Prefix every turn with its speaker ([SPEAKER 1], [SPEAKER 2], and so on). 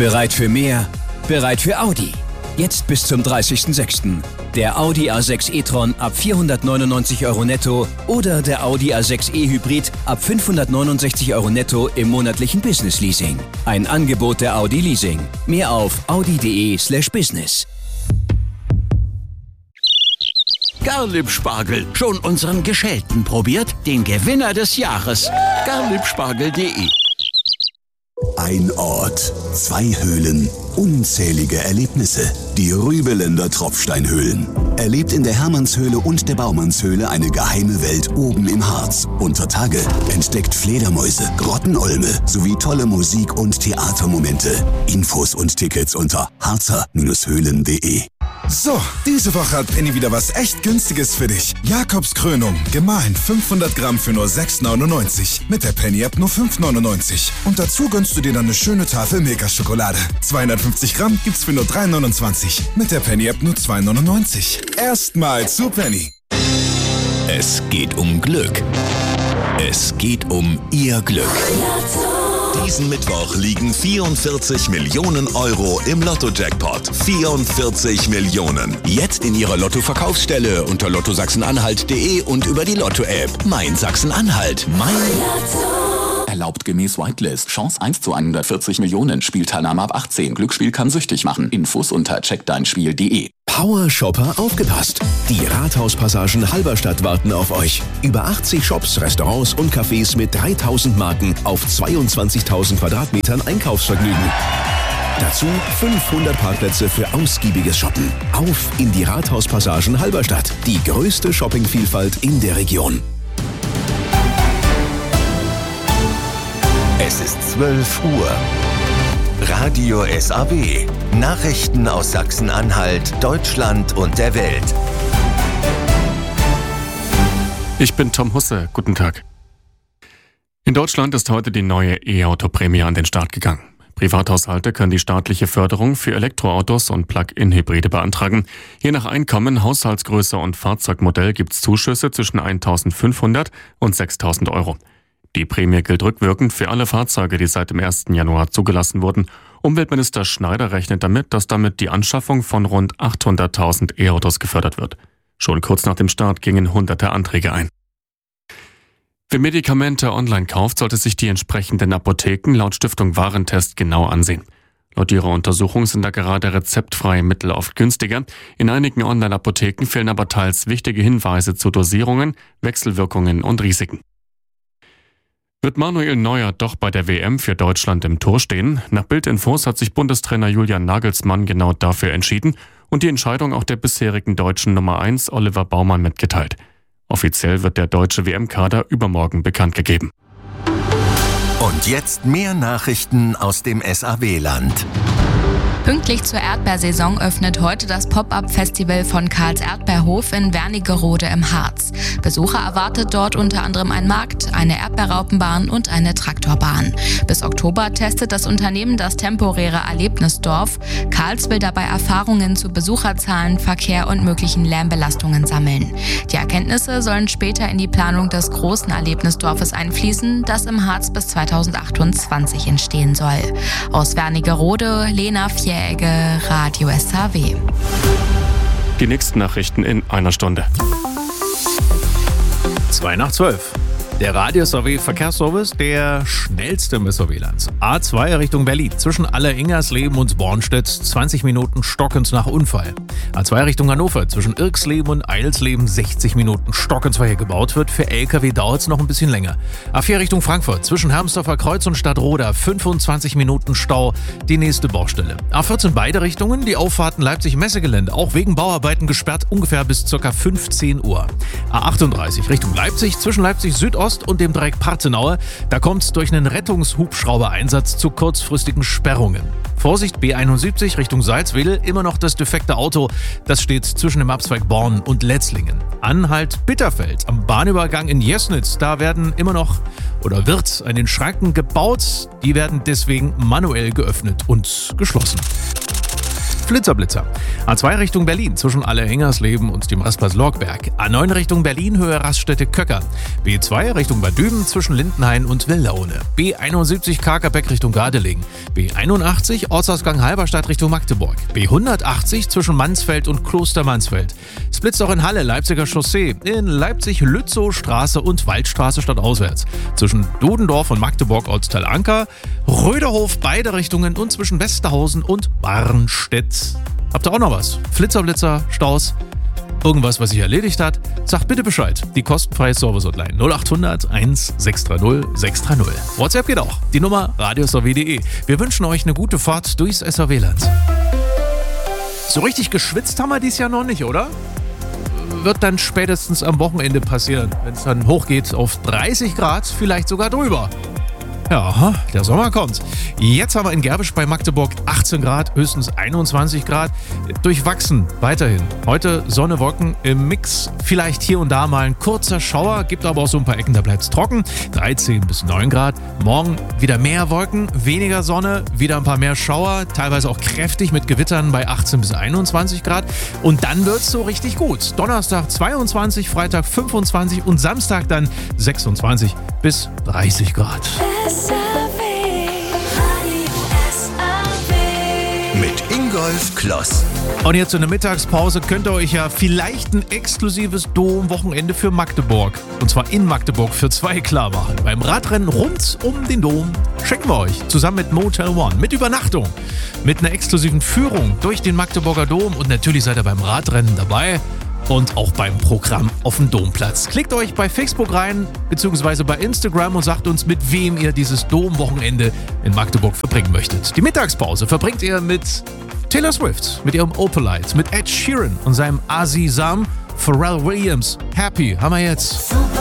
[SPEAKER 1] Bereit für mehr? Bereit für Audi. Jetzt bis zum 30.06. Der Audi A6 e-tron ab 499 € netto oder der Audi A6 e-Hybrid ab 569 € netto im monatlichen Business Leasing. Ein Angebot der Audi Leasing. Mehr auf audi.de/business.
[SPEAKER 2] Garlieb-Spargel. Schon unseren Geschälten probiert? Den Gewinner des Jahres. Garliebspargel.de.
[SPEAKER 3] Ein Ort, 2 Höhlen, unzählige Erlebnisse. Die Rübeländer Tropfsteinhöhlen. Erlebt in der Hermannshöhle und der Baumannshöhle eine geheime Welt oben im Harz. Unter Tage entdeckt Fledermäuse, Grottenolme sowie tolle Musik- und Theatermomente. Infos und Tickets unter harzer-höhlen.de.
[SPEAKER 4] So, diese Woche hat Penny wieder was echt Günstiges für dich. Jakobskrönung, gemahlen 500 Gramm für nur 6,99. Mit der Penny-App nur 5,99. Und dazu gönnst du dir dann eine schöne Tafel Milka-Schokolade. 250 Gramm gibt's für nur 3,29. Mit der Penny-App nur 2,99. Erstmal zu Penny.
[SPEAKER 5] Es geht um Glück. Es geht um Ihr Glück. Diesen Mittwoch liegen 44 Millionen € im Lotto-Jackpot. 44 Millionen. Jetzt in Ihrer Lotto-Verkaufsstelle unter lottosachsen-anhalt.de und über die Lotto-App. Mein Sachsen-Anhalt. Mein Lotto.
[SPEAKER 6] Erlaubt gemäß Whitelist. Chance 1 zu 140 Millionen. Spielteilnahme ab 18. Glücksspiel kann süchtig machen. Infos unter checkdeinspiel.de.
[SPEAKER 5] Power Shopper, aufgepasst! Die Rathauspassagen Halberstadt warten auf euch. Über 80 Shops, Restaurants und Cafés mit 3000 Marken auf 22.000 Quadratmetern Einkaufsvergnügen. Dazu 500 Parkplätze für ausgiebiges Shoppen. Auf in die Rathauspassagen Halberstadt. Die größte Shoppingvielfalt in der Region.
[SPEAKER 7] Es ist 12 Uhr. Radio SAW. Nachrichten aus Sachsen-Anhalt, Deutschland und der Welt.
[SPEAKER 8] Ich bin Tom Husse. Guten Tag. In Deutschland ist heute die neue E-Auto-Prämie an den Start gegangen. Privathaushalte können die staatliche Förderung für Elektroautos und Plug-in-Hybride beantragen. Je nach Einkommen, Haushaltsgröße und Fahrzeugmodell gibt es Zuschüsse zwischen 1.500 und 6.000 €. Die Prämie gilt rückwirkend für alle Fahrzeuge, die seit dem 1. Januar zugelassen wurden. Umweltminister Schneider rechnet damit, dass damit die Anschaffung von rund 800.000 E-Autos gefördert wird. Schon kurz nach dem Start gingen hunderte Anträge ein. Wer Medikamente online kauft, sollte sich die entsprechenden Apotheken laut Stiftung Warentest genau ansehen. Laut ihrer Untersuchung sind da gerade rezeptfreie Mittel oft günstiger. In einigen Online-Apotheken fehlen aber teils wichtige Hinweise zu Dosierungen, Wechselwirkungen und Risiken. Wird Manuel Neuer doch bei der WM für Deutschland im Tor stehen? Nach Bild-Infos hat sich Bundestrainer Julian Nagelsmann genau dafür entschieden und die Entscheidung auch der bisherigen deutschen Nummer 1 Oliver Baumann mitgeteilt. Offiziell wird der deutsche WM-Kader übermorgen bekannt gegeben.
[SPEAKER 7] Und jetzt mehr Nachrichten aus dem SAW-Land.
[SPEAKER 9] Pünktlich zur Erdbeersaison öffnet heute das Pop-Up-Festival von Karls Erdbeerhof in Wernigerode im Harz. Besucher erwartet dort unter anderem ein Markt, eine Erdbeerraupenbahn und eine Traktorbahn. Bis Oktober testet das Unternehmen das temporäre Erlebnisdorf. Karls will dabei Erfahrungen zu Besucherzahlen, Verkehr und möglichen Lärmbelastungen sammeln. Die Erkenntnisse sollen später in die Planung des großen Erlebnisdorfes einfließen, das im Harz bis 2028 entstehen soll. Aus Wernigerode, Lena Vieregge, Radio SAW.
[SPEAKER 8] Die nächsten Nachrichten in einer Stunde.
[SPEAKER 10] 2:12. Der Radio SAW Verkehrsservice, der schnellste im SAW-Land. A2 Richtung Berlin, zwischen Alleringersleben und Bornstedt, 20 Minuten stockend nach Unfall. A2 Richtung Hannover, zwischen Irksleben und Eilsleben, 60 Minuten stockend, weil hier gebaut wird. Für LKW dauert es noch ein bisschen länger. A4 Richtung Frankfurt, zwischen Hermsdorfer Kreuz und Stadtroda, 25 Minuten Stau, die nächste Baustelle. A14 beide Richtungen, die Auffahrten Leipzig-Messegelände, auch wegen Bauarbeiten gesperrt, ungefähr bis ca. 15 Uhr. A38 Richtung Leipzig, zwischen Leipzig Südost und dem Dreieck Parthenaue. Da kommt es durch einen Rettungshubschrauber-Einsatz zu kurzfristigen Sperrungen. Vorsicht, B71 Richtung Salzwedel, immer noch das defekte Auto. Das steht zwischen dem Abzweig Born und Letzlingen. Anhalt Bitterfeld am Bahnübergang in Jesnitz. Da werden immer noch oder wird an den Schranken gebaut. Die werden deswegen manuell geöffnet und geschlossen. Flitzer-Blitzer. A2 Richtung Berlin zwischen Allerhengersleben und dem Rastplatz Lorgberg. A9 Richtung Berlin Höhe Raststätte Köcker. B2 Richtung Bad Düben zwischen Lindenhain und Willaune. B71 Karkerbeck Richtung Gardelegen. B81 Ortsausgang Halberstadt Richtung Magdeburg. B180 zwischen Mansfeld und Kloster Mansfeld. Es blitzt auch in Halle, Leipziger Chaussee, in Leipzig Lützow Straße und Waldstraße stadtauswärts. Zwischen Dudendorf und Magdeburg Ortsteil Anker, Röderhof beide Richtungen und zwischen Westerhausen und Barnstedt. Habt ihr auch noch was? Flitzer-Blitzer, Staus? Irgendwas, was sich erledigt hat? Sagt bitte Bescheid. Die kostenfreie Service-Hotline 0800 1630 630. WhatsApp geht auch. Die Nummer radiosrw.de. Wir wünschen euch eine gute Fahrt durchs SRW-Land. So richtig geschwitzt haben wir dies Jahr noch nicht, oder? Wird dann spätestens am Wochenende passieren, wenn es dann hochgeht auf 30 Grad, vielleicht sogar drüber. Ja, der Sommer kommt. Jetzt haben wir in Gerbisch bei Magdeburg 18 Grad, höchstens 21 Grad. Durchwachsen weiterhin. Heute Sonne, Wolken im Mix. Vielleicht hier und da mal ein kurzer Schauer. Gibt aber auch so ein paar Ecken, da bleibt es trocken. 13 bis 9 Grad. Morgen wieder mehr Wolken, weniger Sonne, wieder ein paar mehr Schauer. Teilweise auch kräftig mit Gewittern bei 18 bis 21 Grad. Und dann wird es so richtig gut. Donnerstag 22, Freitag 25 und Samstag dann 26 bis 30 Grad.
[SPEAKER 7] Mit Ingolf Kloss.
[SPEAKER 10] Und jetzt in der Mittagspause könnt ihr euch ja vielleicht ein exklusives Dom-Wochenende für Magdeburg, und zwar in Magdeburg, für 2 klar machen. Beim Radrennen rund um den Dom schenken wir euch zusammen mit Motel One, mit Übernachtung, mit einer exklusiven Führung durch den Magdeburger Dom und natürlich seid ihr beim Radrennen dabei. Und auch beim Programm auf dem Domplatz. Klickt euch bei Facebook rein, beziehungsweise bei Instagram und sagt uns, mit wem ihr dieses Dom-Wochenende in Magdeburg verbringen möchtet. Die Mittagspause verbringt ihr mit Taylor Swift, mit ihrem Opalite, mit Ed Sheeran und seinem Azizam, Pharrell Williams. Happy haben wir jetzt.